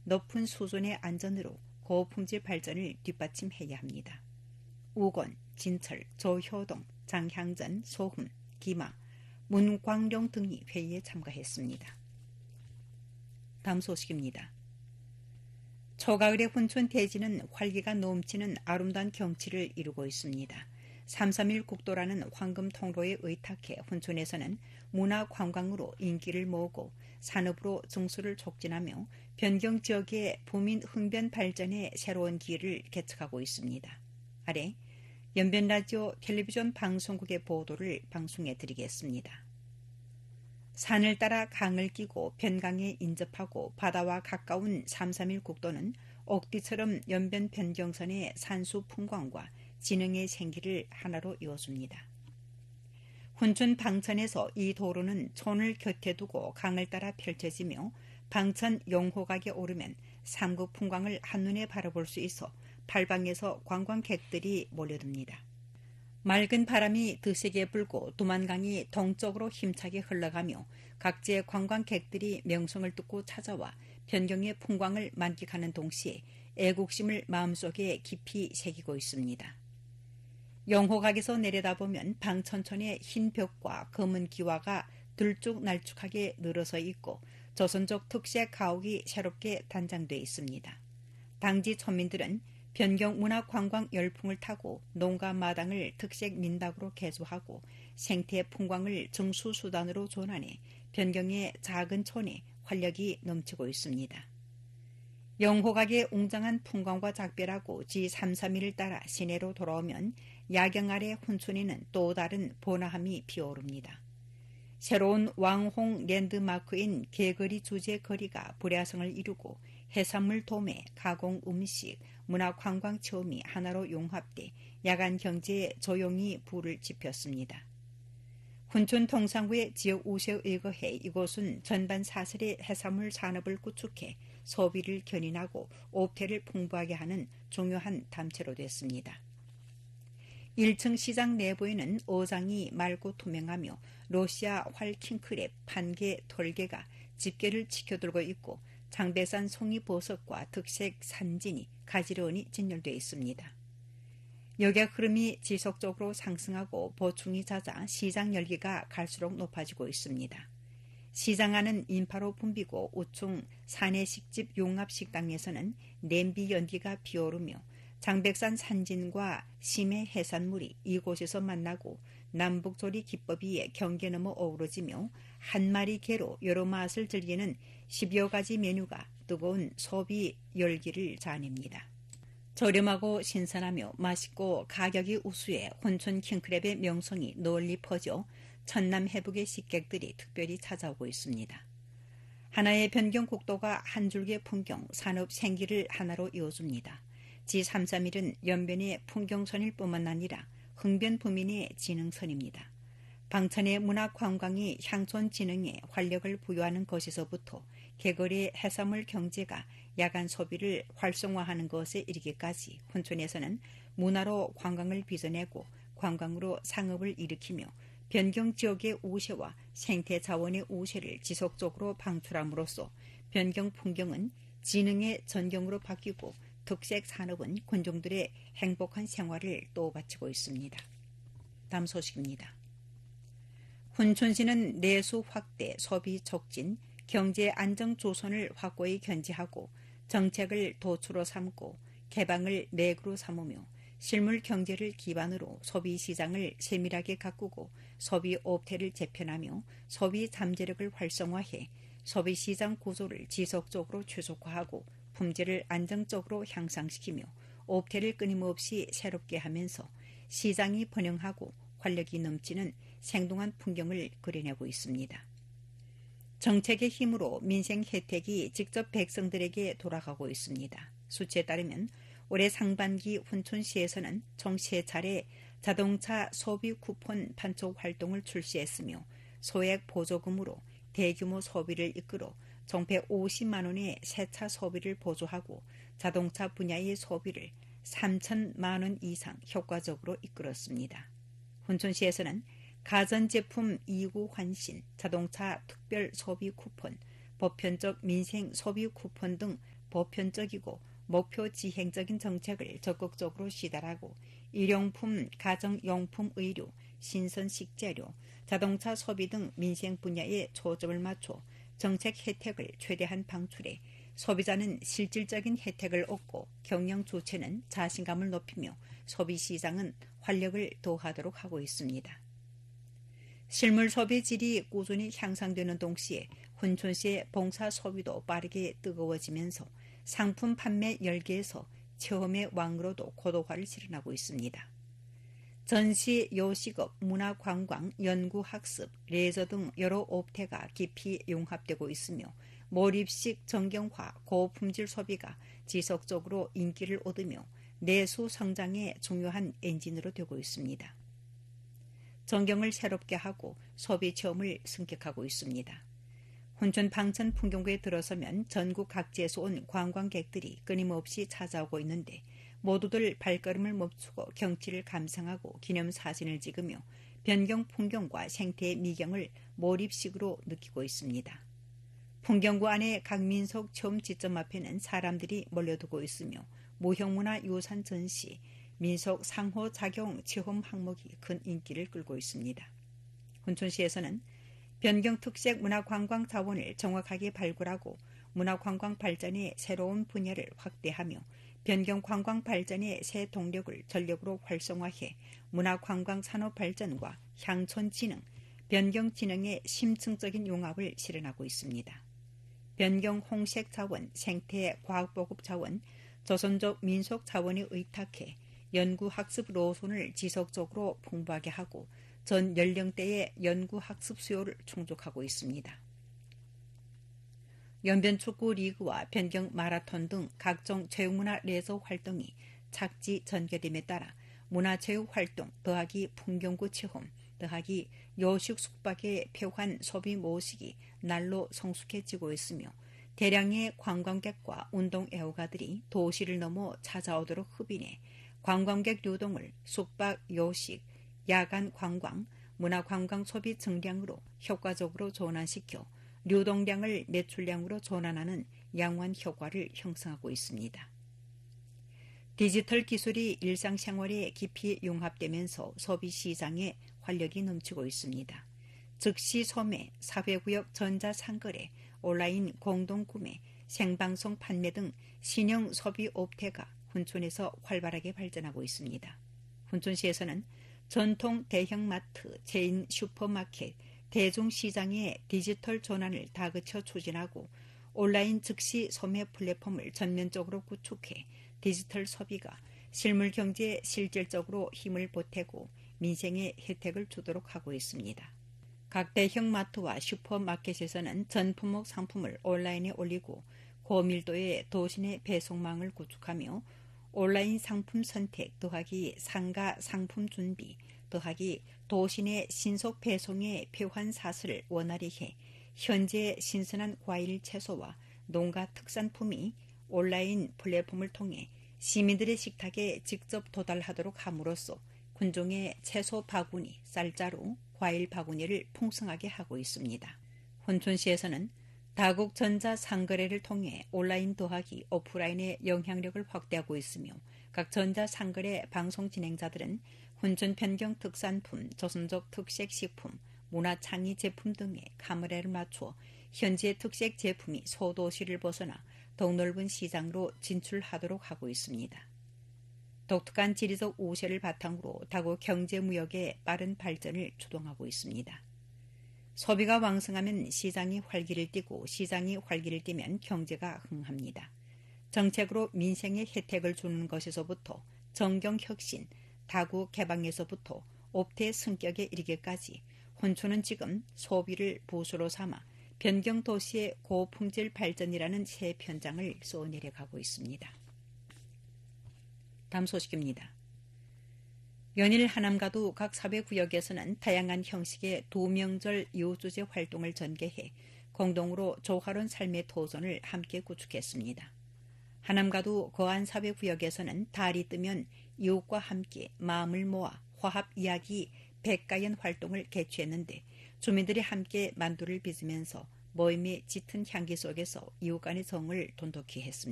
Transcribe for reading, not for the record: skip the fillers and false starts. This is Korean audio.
높은 수준의 안전으로 고품질 발전을 뒷받침해야 합니다. 우건, 진철, 조효동, 장향전, 소흠, 기마, 문광룡 등이 회의에 참가했습니다. 다음 소식입니다. 초가을의 훈촌 대지는 활기가 넘치는 아름다운 경치를 이루고 있습니다. 331 국도라는 황금 통로에 의탁해 훈촌에서는 문화 관광으로 인기를 모으고 산업으로 증수를 촉진하며 변경 지역의 부민 흥변 발전에 새로운 기회를 개척하고 있습니다. 아래 연변라디오 텔레비전 방송국의 보도를 방송해 드리겠습니다. 산을 따라 강을 끼고 변강에 인접하고 바다와 가까운 331 국도는 옥디처럼 연변 변경선의 산수 풍광과 진흥의 생기를 하나로 이어줍니다. 훈촌 방천에서 이 도로는 촌을 곁에 두고 강을 따라 펼쳐지며 방천 용호각에 오르면 삼국 풍광을 한눈에 바라볼 수 있어 팔방에서 관광객들이 몰려듭니다. 맑은 바람이 드세게 불고 두만강이 동쪽으로 힘차게 흘러가며 각지의 관광객들이 명성을 듣고 찾아와 변경의 풍광을 만끽하는 동시에 애국심을 마음속에 깊이 새기고 있습니다. 용호각에서 내려다보면 방천천의 흰 벽과 검은 기와가 들쭉날쭉하게 늘어서 있고 조선족 특색 가옥이 새롭게 단장돼 있습니다. 당지 천민들은 변경 문화관광 열풍을 타고 농가 마당을 특색 민박으로 개조하고 생태 풍광을 정수수단으로 전환해 변경의 작은 촌에 활력이 넘치고 있습니다. 영호각의 웅장한 풍광과 작별하고 지331을 따라 시내로 돌아오면 야경 아래 훈촌에는 또 다른 번화함이 피어오릅니다. 새로운 왕홍 랜드마크인 개거리 주제 거리가 불야성을 이루고 해산물 도매, 가공 음식, 문화관광 체험이 하나로 융합돼 야간 경제에 조용히 불을 지폈습니다. 훈촌 동상구의 지역 우세에 의거해 이곳은 전반 사슬의 해산물 산업을 구축해 소비를 견인하고 옵태를 풍부하게 하는 중요한 담체로 됐습니다. 1층 시장 내부에는 어장이 맑고 투명하며 러시아 활 킹크랩, 판개, 털개가 집게를 지켜들고 있고 장배산 송이버섯과 특색 산진이 가지런히 진열되어 있습니다. 여객 흐름이 지속적으로 상승하고 보충이 잦아 시장 열기가 갈수록 높아지고 있습니다. 시장 안은 인파로 붐비고 우측 사내식집 용합식당에서는 냄비 연기가 피어오르며 장백산 산진과 심해 해산물이 이곳에서 만나고 남북조리 기법이 경계 넘어 어우러지며 한 마리 개로 여러 맛을 즐기는 10여 가지 메뉴가 뜨거운 소비 열기를 자아냅니다. 저렴하고 신선하며 맛있고 가격이 우수해 혼촌 킹크랩의 명성이 널리 퍼져 천남 해북의 식객들이 특별히 찾아오고 있습니다. 하나의 변경 국도가 한 줄기의 풍경, 산업 생기를 하나로 이어줍니다. 지331은 연변의 풍경선일 뿐만 아니라 흥변 부민의 진흥선입니다. 방천의 문화관광이 향촌 진흥에 활력을 부여하는 것에서부터 개거리 해산물 경제가 야간 소비를 활성화하는 것에 이르기까지 훈촌에서는 문화로 관광을 빚어내고 관광으로 상업을 일으키며 변경 지역의 우세와 생태 자원의 우세를 지속적으로 방출함으로써 변경 풍경은 진흥의 전경으로 바뀌고 특색 산업은 군중들의 행복한 생활을 또 바치고 있습니다. 다음 소식입니다. 훈촌시는 내수 확대, 소비 촉진, 경제 안정 조선을 확고히 견지하고 정책을 도추로 삼고 개방을 맥으로 삼으며 실물 경제를 기반으로 소비 시장을 세밀하게 가꾸고 소비 업태를 재편하며 소비 잠재력을 활성화해 소비 시장 구조를 지속적으로 최적화하고 품질을 안정적으로 향상시키며 업태를 끊임없이 새롭게 하면서 시장이 번영하고 활력이 넘치는 생동한 풍경을 그려내고 있습니다. 정책의 힘으로 민생 혜택이 직접 백성들에게 돌아가고 있습니다. 수치에 따르면 올해 상반기 훈촌시에서는 총 3차례 자동차 소비 쿠폰 판촉 활동을 출시했으며 소액 보조금으로 대규모 소비를 이끌어 총 150만 원의 새차 소비를 보조하고 자동차 분야의 소비를 3천만 원 이상 효과적으로 이끌었습니다. 훈촌시에서는 가전제품 2구 환신, 자동차 특별 소비 쿠폰, 보편적 민생 소비 쿠폰 등 보편적이고 목표 지향적인 정책을 적극적으로 시달하고 일용품, 가정용품, 의류, 신선 식재료, 자동차 소비 등 민생 분야에 초점을 맞춰 정책 혜택을 최대한 방출해 소비자는 실질적인 혜택을 얻고 경영 주체는 자신감을 높이며 소비 시장은 활력을 도하도록 하고 있습니다. 실물 소비 질이 꾸준히 향상되는 동시에 훈촌시의 봉사 소비도 빠르게 뜨거워지면서 상품 판매 열기에서 체험의 왕으로도 고도화를 실현하고 있습니다. 전시, 요식업, 문화관광, 연구학습, 레저 등 여러 업태가 깊이 융합되고 있으며 몰입식 정경화, 고품질 소비가 지속적으로 인기를 얻으며 내수 성장의 중요한 엔진으로 되고 있습니다. 전경을 새롭게 하고 소비 체험을 승격하고 있습니다. 훈촌 방천 풍경구에 들어서면 전국 각지에서 온 관광객들이 끊임없이 찾아오고 있는데 모두들 발걸음을 멈추고 경치를 감상하고 기념사진을 찍으며 변경 풍경과 생태의 미경을 몰입식으로 느끼고 있습니다. 풍경구 안의 각 민속 체험 지점 앞에는 사람들이 몰려들고 있으며 무형문화 유산 전시, 민속 상호작용 체험 항목이 큰 인기를 끌고 있습니다. 훈촌시에서는 변경 특색 문화관광 자원을 정확하게 발굴하고 문화관광 발전의 새로운 분야를 확대하며 변경 관광 발전의 새 동력을 전력으로 활성화해 문화관광 산업 발전과 향촌 진흥, 변경 진흥의 심층적인 융합을 실현하고 있습니다. 변경 홍색 자원, 생태 과학보급 자원, 조선족 민속 자원에 의탁해 연구학습 노선을 지속적으로 풍부하게 하고 전 연령대의 연구학습 수요를 충족하고 있습니다. 연변축구 리그와 변경 마라톤 등 각종 체육문화 레저 활동이 착지 전개됨에 따라 문화체육활동 더하기 풍경구 체험 더하기 요식 숙박의 표환 소비 모식이 날로 성숙해지고 있으며 대량의 관광객과 운동 애호가들이 도시를 넘어 찾아오도록 흡인해 관광객 유동을 숙박, 요식, 야간 관광, 문화관광 소비 증량으로 효과적으로 전환시켜 유동량을 매출량으로 전환하는 양환 효과를 형성하고 있습니다. 디지털 기술이 일상생활에 깊이 융합되면서 소비 시장에 활력이 넘치고 있습니다. 즉시 소매, 사회구역 전자상거래, 온라인 공동구매, 생방송 판매 등 신형 소비 업태가 훈촌에서 활발하게 발전하고 있습니다. 훈촌시에서는 전통 대형마트, 체인 슈퍼마켓, 대중시장의 디지털 전환을 다그쳐 추진하고 온라인 즉시 소매 플랫폼을 전면적으로 구축해 디지털 소비가 실물 경제에 실질적으로 힘을 보태고 민생의 혜택을 주도록 하고 있습니다. 각 대형 마트와 슈퍼마켓에서는 전 품목 상품을 온라인에 올리고 고밀도의 도시 배송망을 구축하며 온라인 상품 선택 더하기 상가 상품 준비 더하기 도시 내 신속 배송의 표환 사슬을 원활히 해 현재 신선한 과일 채소와 농가 특산품이 온라인 플랫폼을 통해 시민들의 식탁에 직접 도달하도록 함으로써 군종의 채소 바구니, 쌀자루, 과일 바구니를 풍성하게 하고 있습니다. 훈촌시에서는 다국 전자상거래를 통해 온라인 더하기 오프라인의 영향력을 확대하고 있으며 각 전자상거래 방송 진행자들은 훈촌 변경 특산품, 조선족 특색 식품, 문화창의 제품 등의 카메라를 맞춰 현지의 특색 제품이 소도시를 벗어나 더욱 넓은 시장으로 진출하도록 하고 있습니다. 독특한 지리적 우세를 바탕으로 다국 경제무역의 빠른 발전을 주동하고 있습니다. 소비가 왕성하면 시장이 활기를 띠고 시장이 활기를 띠면 경제가 흥합니다. 정책으로 민생의 혜택을 주는 것에서부터 정경혁신, 다국 개방에서부터 업태 승격에 이르기까지 훈촌은 지금 소비를 부수로 삼아 변경도시의 고품질 발전이라는 새 편장을 써내려가고 있습니다. 다음 소식입니다. 연일 하남가도 각 사회구역에서는 다양한 형식의 도명절 이웃주제 활동을 전개해 공동으로 조화로운 삶의 도전을 함께 구축했습니다. 하남가도 거안사회구역에서는 달이 뜨면 이웃과 함께 마음을 모아 화합 이야기 백가연 활동을 개최했는데 주민들이 함께 만두를 빚으면서 모임의 짙은 향기 속에서 이웃 간의 정을 돈독히 했습니다.